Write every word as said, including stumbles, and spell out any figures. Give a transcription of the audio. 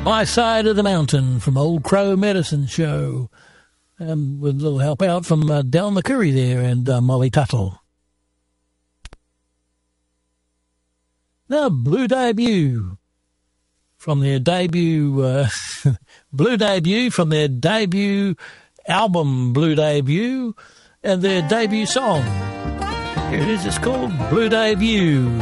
My Side of the Mountain from Old Crow Medicine Show. Um, with a little help out from uh, Del McCurry there and uh, Molly Tuttle. Now, Blue Debut. From their debut, uh, Blue Debut, from their debut album, Blue Debut, and their debut song. Here it is, it's called Blue Debut.